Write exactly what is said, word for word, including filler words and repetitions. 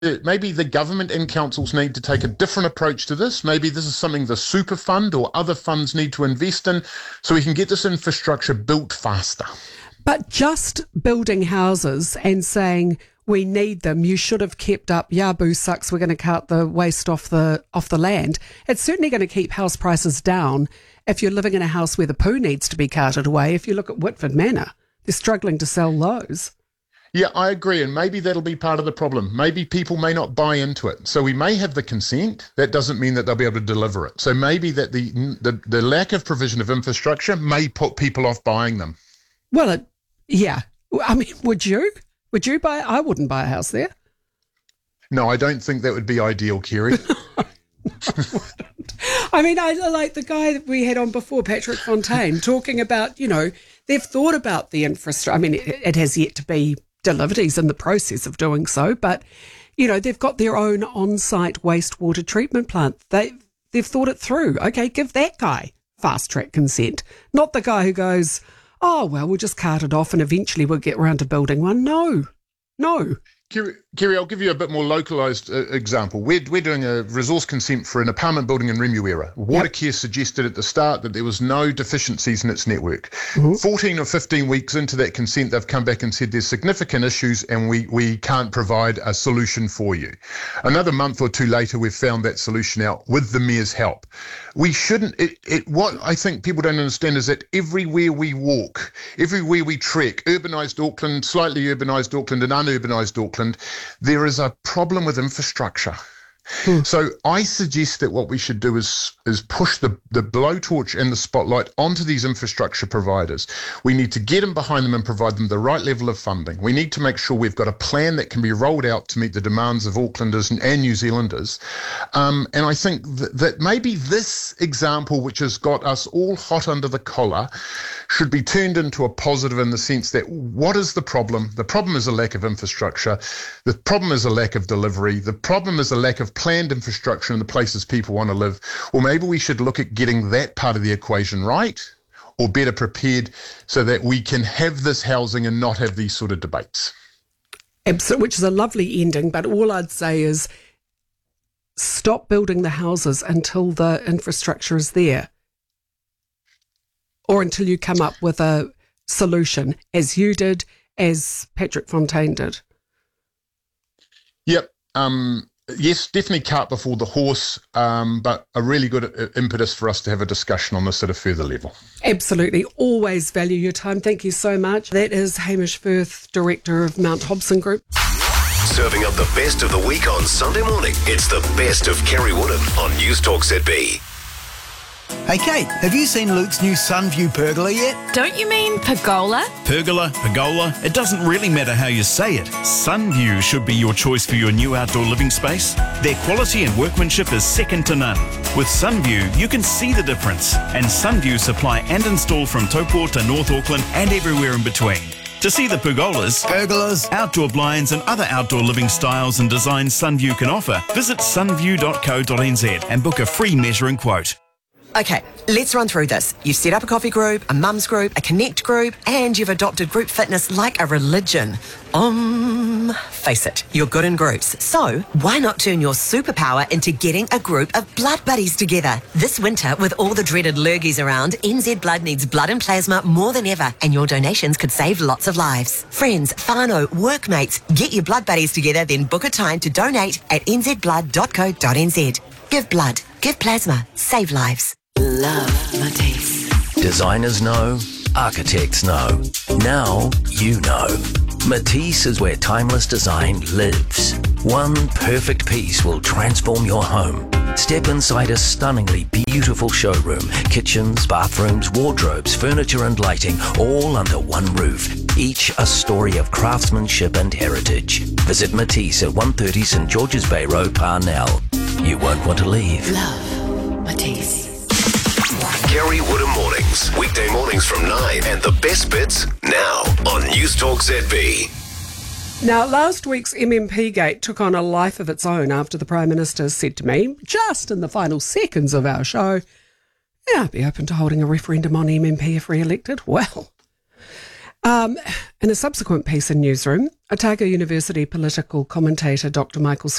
maybe the government and councils need to take a different approach to this. Maybe this is something the super fund or other funds need to invest in so we can get this infrastructure built faster. But just building houses and saying we need them, you should have kept up, yeah, boo sucks, we're going to cut the waste off the off the land. It's certainly going to keep house prices down if you're living in a house where the poo needs to be carted away. If you look at Whitford Manor, they're struggling to sell those. Yeah, I agree. And maybe that'll be part of the problem. Maybe people may not buy into it. So we may have the consent. That doesn't mean that they'll be able to deliver it. So maybe that the the, the lack of provision of infrastructure may put people off buying them. Well, it, yeah. I mean, would you? Would you buy? I wouldn't buy a house there. No, I don't think that would be ideal, Kerry. I mean, I like the guy that we had on before, Patrick Fontaine, talking about, you know, they've thought about the infrastructure. I mean, it, it has yet to be delivered. He's in the process of doing so. But, you know, they've got their own on-site wastewater treatment plant. They, they've thought it through. Okay, give that guy fast-track consent, not the guy who goes, oh, well, we'll just cart it off and eventually we'll get around to building one. No, no. Kerry, Kerry, I'll give you a bit more localised uh, example. We're, we're doing a resource consent for an apartment building in Remuera. Watercare yep. suggested at the start that there was no deficiencies in its network. Mm-hmm. fourteen or fifteen weeks into that consent, they've come back and said there's significant issues and we, we can't provide a solution for you. Another month or two later, we've found that solution out with the Mayor's help. We shouldn't, it, it, what I think people don't understand is that everywhere we walk, everywhere we trek, urbanised Auckland, slightly urbanised Auckland and unurbanised Auckland, there is a problem with infrastructure. Hmm. So I suggest that what we should do is is push the, the blowtorch and the spotlight onto these infrastructure providers. We need to get them behind them and provide them the right level of funding. We need to make sure we've got a plan that can be rolled out to meet the demands of Aucklanders and, and New Zealanders. Um, and I think th- that maybe this example, which has got us all hot under the collar, should be turned into a positive in the sense that what is the problem? The problem is a lack of infrastructure. The problem is a lack of delivery. The problem is a lack of planned infrastructure in the places people want to live. Or maybe we should look at getting that part of the equation right or better prepared so that we can have this housing and not have these sort of debates. Absolutely, which is a lovely ending, but all I'd say is stop building the houses until the infrastructure is there or until you come up with a solution, as you did, as Patrick Fontaine did. Yep. Um, yes, definitely cart before the horse, um, but a really good impetus for us to have a discussion on this at a further level. Absolutely. Always value your time. Thank you so much. That is Hamish Firth, Director of Mount Hobson Group. Serving up the best of the week on Sunday morning. It's the best of Kerry Woodham on News Talk Z B. Hey Kate, have you seen Luke's new Sunview pergola yet? Don't you mean pergola? Pergola, pergola, it doesn't really matter how you say it. Sunview should be your choice for your new outdoor living space. Their quality and workmanship is second to none. With Sunview, you can see the difference. And Sunview supply and install from Taupo to North Auckland and everywhere in between. To see the pergolas, pergolas, outdoor blinds and other outdoor living styles and designs Sunview can offer, visit sunview dot co dot n z and book a free measuring quote. Okay, let's run through this. You've set up a coffee group, a mums group, a connect group, and you've adopted group fitness like a religion. Um, face it, you're good in groups. So, why not turn your superpower into getting a group of blood buddies together? This winter, with all the dreaded lurgies around, N Z Blood needs blood and plasma more than ever, and your donations could save lots of lives. Friends, whānau, workmates, get your blood buddies together, then book a time to donate at n z blood dot co dot n z. Give blood, give plasma, save lives. Love Matisse. Designers know, architects know. Now you know. Matisse is where timeless design lives. One perfect piece will transform your home. Step inside a stunningly beautiful showroom. Kitchens, bathrooms, wardrobes, furniture and lighting, all under one roof. Each a story of craftsmanship and heritage. Visit Matisse at one thirty St George's Bay Road, Parnell. You won't want to leave. Love Matisse. Kerry Woodham Mornings. Weekday mornings from nine. And the best bits now on News Talk Z B. Now, last week's M M P gate took on a life of its own after the Prime Minister said to me, just in the final seconds of our show, yeah, I'd be open to holding a referendum on M M P if re-elected. Well, Um, in a subsequent piece in Newsroom, Otago University political commentator Doctor Michael